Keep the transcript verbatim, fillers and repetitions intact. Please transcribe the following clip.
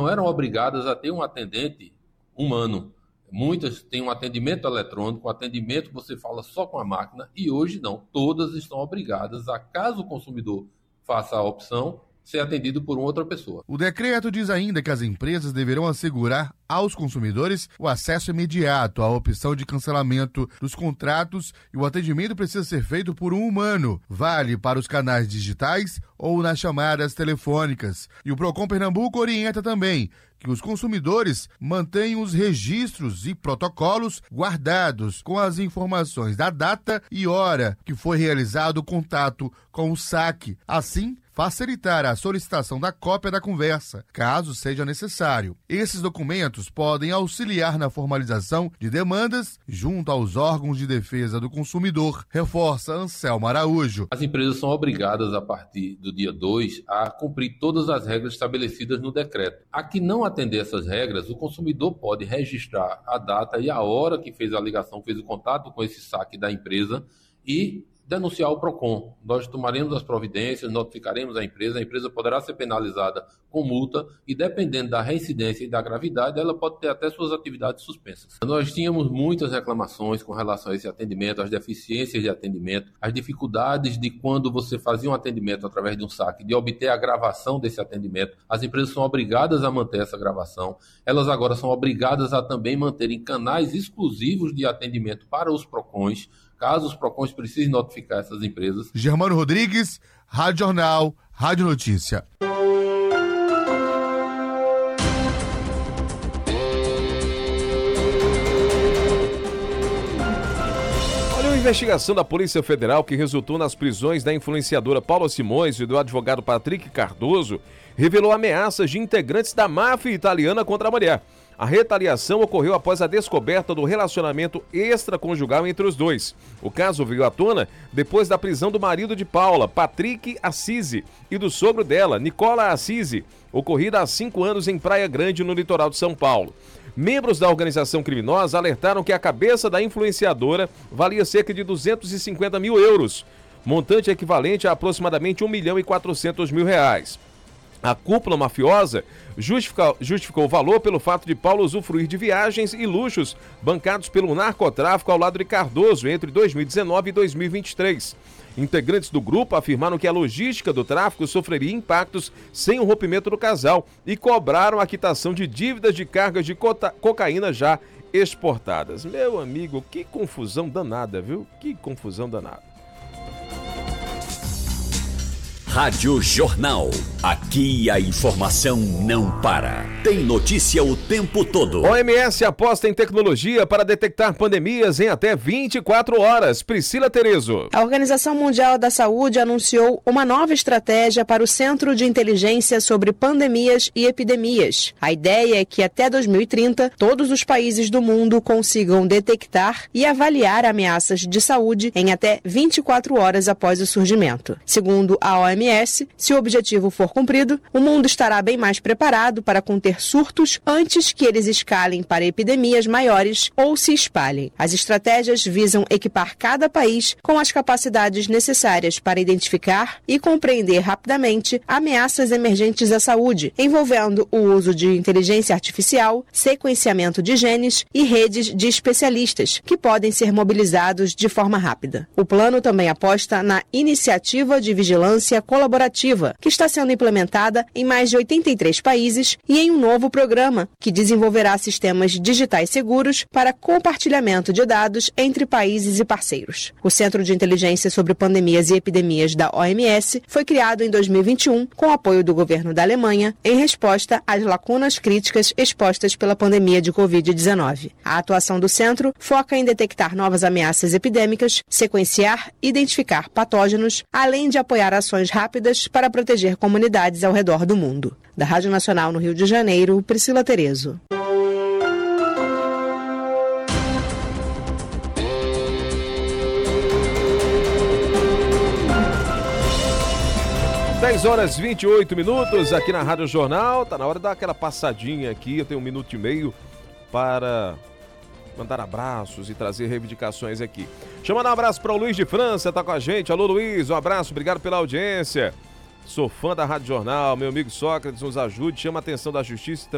não eram obrigadas a ter um atendente humano. Muitas têm um atendimento eletrônico, um atendimento que você fala só com a máquina, e hoje não. Todas estão obrigadas a, caso o consumidor faça a opção, ser atendido por uma outra pessoa. O decreto diz ainda que as empresas deverão assegurar aos consumidores o acesso imediato à opção de cancelamento dos contratos e o atendimento precisa ser feito por um humano. Vale para os canais digitais ou nas chamadas telefônicas. E o Procon Pernambuco orienta também que os consumidores mantenham os registros e protocolos guardados com as informações da data e hora que foi realizado o contato com o saque. Assim, facilitar a solicitação da cópia da conversa, caso seja necessário. Esses documentos podem auxiliar na formalização de demandas junto aos órgãos de defesa do consumidor, reforça Anselmo Araújo. As empresas são obrigadas, a partir do dia dois, a cumprir todas as regras estabelecidas no decreto. A que não atender essas regras, o consumidor pode registrar a data e a hora que fez a ligação, fez o contato com esse saque da empresa e denunciar o Procon. Nós tomaremos as providências, notificaremos a empresa, a empresa poderá ser penalizada com multa e, dependendo da reincidência e da gravidade, ela pode ter até suas atividades suspensas. Nós tínhamos muitas reclamações com relação a esse atendimento, as deficiências de atendimento, as dificuldades de quando você fazia um atendimento através de um saque, de obter a gravação desse atendimento. As empresas são obrigadas a manter essa gravação, elas agora são obrigadas a também manterem canais exclusivos de atendimento para os Procons, caso os Procons precisem notificar essas empresas. Germano Rodrigues, Rádio Jornal, Rádio Notícia. Olha, a investigação da Polícia Federal que resultou nas prisões da influenciadora Paula Simões e do advogado Patrick Cardoso revelou ameaças de integrantes da máfia italiana contra a mulher. A retaliação ocorreu após a descoberta do relacionamento extraconjugal entre os dois. O caso veio à tona depois da prisão do marido de Paula, Patrick Assisi, e do sogro dela, Nicola Assisi, ocorrida há cinco anos em Praia Grande, no litoral de São Paulo. Membros da organização criminosa alertaram que a cabeça da influenciadora valia cerca de duzentos e cinquenta mil euros, montante equivalente a aproximadamente um milhão e quatrocentos mil reais. A cúpula mafiosa justifica, justificou o valor pelo fato de Paulo usufruir de viagens e luxos bancados pelo narcotráfico ao lado de Cardoso entre dois mil e dezenove e dois mil e vinte e três. Integrantes do grupo afirmaram que a logística do tráfico sofreria impactos sem o rompimento do casal e cobraram a quitação de dívidas de cargas de cota- cocaína já exportadas. Meu amigo, que confusão danada, viu? Que confusão danada. Rádio Jornal. Aqui a informação não para. Tem notícia o tempo todo. O M S aposta em tecnologia para detectar pandemias em até vinte e quatro horas. Priscila Terezo. A Organização Mundial da Saúde anunciou uma nova estratégia para o Centro de Inteligência sobre Pandemias e Epidemias. A ideia é que até dois mil e trinta, todos os países do mundo consigam detectar e avaliar ameaças de saúde em até vinte e quatro horas após o surgimento. Segundo a O M S, se o objetivo for cumprido, o mundo estará bem mais preparado para conter surtos antes que eles escalem para epidemias maiores ou se espalhem. As estratégias visam equipar cada país com as capacidades necessárias para identificar e compreender rapidamente ameaças emergentes à saúde, envolvendo o uso de inteligência artificial, sequenciamento de genes e redes de especialistas, que podem ser mobilizados de forma rápida. O plano também aposta na iniciativa de vigilância colaborativa, que está sendo implementada em mais de oitenta e três países, e em um novo programa, que desenvolverá sistemas digitais seguros para compartilhamento de dados entre países e parceiros. O Centro de Inteligência sobre Pandemias e Epidemias da O M S foi criado em dois mil e vinte e um com apoio do governo da Alemanha em resposta às lacunas críticas expostas pela pandemia de covid dezenove. A atuação do centro foca em detectar novas ameaças epidêmicas, sequenciar e identificar patógenos, além de apoiar ações rápidas para proteger comunidades ao redor do mundo. Da Rádio Nacional no Rio de Janeiro, Priscila Terezo. dez horas e vinte e oito minutos aqui na Rádio Jornal. Tá na hora de dar aquela passadinha aqui. Eu tenho um minuto e meio para mandar abraços e trazer reivindicações aqui. Deixa eu mandar um abraço para o Luiz de França, tá com a gente. Alô, Luiz, um abraço, obrigado pela audiência. Sou fã da Rádio Jornal, meu amigo Sócrates, nos ajude, chama a atenção da Justiça